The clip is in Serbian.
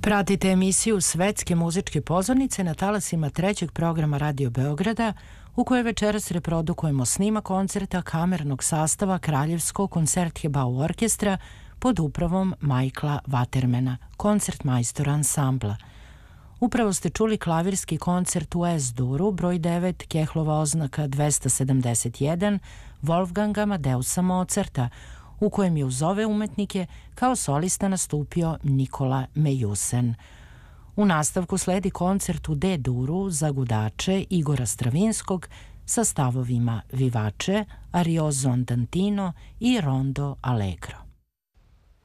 Pratite emisiju Svetske muzičke pozornice na talasima trećeg programa Radio Beograda, u kojoj večeras reprodukujemo snimak koncerta kamernog sastava Kraljevskog koncertgebau orkestra pod upravom Michaela Watermana, koncertmajstora ansambla. Upravo ste čuli klavirski koncert u S-duru, broj 9, Kehlova oznaka 271, Wolfganga Amadeusa Mozarta, u kojem je uz ove umetnike kao solista nastupio Nikola Mejusen. U nastavku sledi koncert u D-duru za gudače Igora Stravinskog sa stavovima Vivace, Arioso Andantino i Rondo Allegro.